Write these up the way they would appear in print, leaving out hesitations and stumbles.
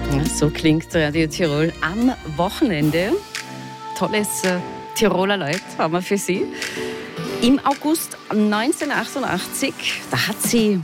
Ja, so klingt Radio Tirol am Wochenende. Tolles Tiroler Lied haben wir für Sie. Im August 1988, da hat sie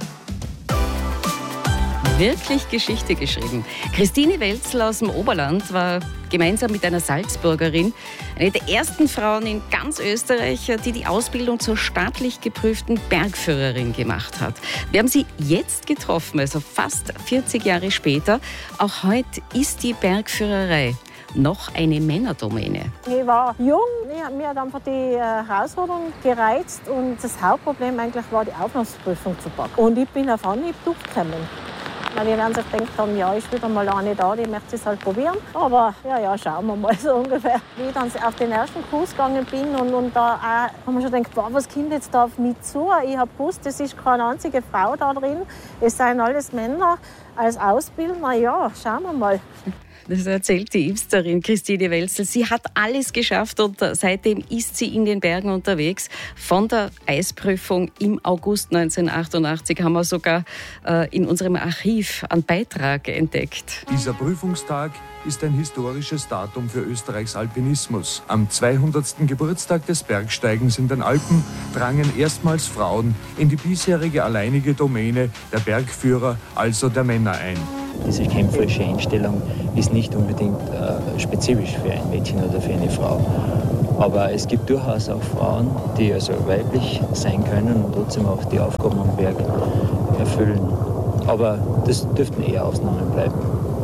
wirklich Geschichte geschrieben. Christine Welzl aus dem Oberland war gemeinsam mit einer Salzburgerin eine der ersten Frauen in ganz Österreich, die die Ausbildung zur staatlich geprüften Bergführerin gemacht hat. Wir haben sie jetzt getroffen, also fast 40 Jahre später. Auch heute ist die Bergführerei noch eine Männerdomäne. Ich war jung, mir hat einfach die Herausforderung gereizt und das Hauptproblem eigentlich war die Aufnahmeprüfung zu packen. Und ich bin auf Anhieb durchgekommen. Weil die werden sich gedacht haben, ja, ist wieder mal eine da, die möchte es halt probieren. Aber ja, schauen wir mal so ungefähr. Wie ich dann auf den ersten Kurs gegangen bin und da haben wir schon gedacht, boah, was kommt jetzt da auf mich zu? Ich habe gewusst, es ist keine einzige Frau da drin. Es seien alles Männer als Ausbildner. Ja, schauen wir mal. Das erzählt die Ibsterin Christine Welzl. Sie hat alles geschafft und seitdem ist sie in den Bergen unterwegs. Von der Eisprüfung im August 1988 haben wir sogar in unserem Archiv einen Beitrag entdeckt. Dieser Prüfungstag ist ein historisches Datum für Österreichs Alpinismus. Am 200. Geburtstag des Bergsteigens in den Alpen drangen erstmals Frauen in die bisherige alleinige Domäne der Bergführer, also der Männer, ein. Diese kämpferische Einstellung ist nicht unbedingt spezifisch für ein Mädchen oder für eine Frau. Aber es gibt durchaus auch Frauen, die also weiblich sein können und trotzdem auch die Aufgaben am Berg erfüllen. Aber das dürften eher Ausnahmen bleiben.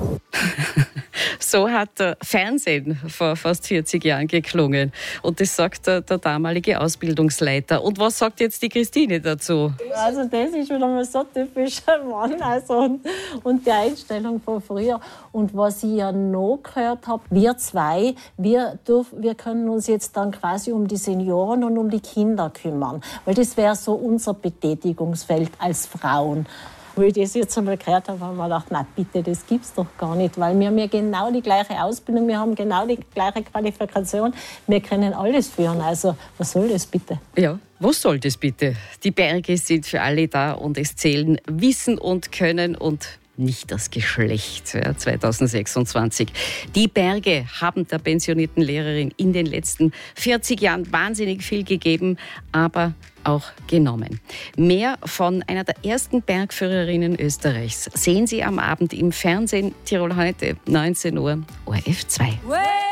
So hat Fernsehen vor fast 40 Jahren geklungen. Und das sagt der damalige Ausbildungsleiter. Und was sagt jetzt die Christine dazu? Also das ist wieder mal so typisch Mann. Also und die Einstellung von früher. Und was ich ja noch gehört habe, wir zwei, wir können uns jetzt dann quasi um die Senioren und um die Kinder kümmern. Weil das wäre so unser Betätigungsfeld als Frauen. Wo ich das jetzt einmal gehört habe, habe ich mir gedacht, nein, bitte, das gibt's doch gar nicht. Weil wir haben ja genau die gleiche Ausbildung, wir haben genau die gleiche Qualifikation. Wir können alles führen. Also, was soll das bitte? Ja, was soll das bitte? Die Berge sind für alle da und es zählen Wissen und Können und nicht das Geschlecht. 2026. Die Berge haben der pensionierten Lehrerin in den letzten 40 Jahren wahnsinnig viel gegeben, aber auch genommen. Mehr von einer der ersten Bergführerinnen Österreichs sehen Sie am Abend im Fernsehen Tirol heute, 19 Uhr, ORF 2.